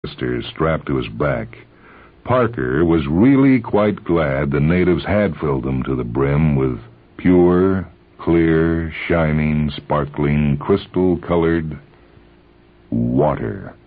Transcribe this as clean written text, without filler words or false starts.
strapped to his back. Parker was really quite glad the natives had filled them to the brim with pure, clear, shining, sparkling, crystal-colored water.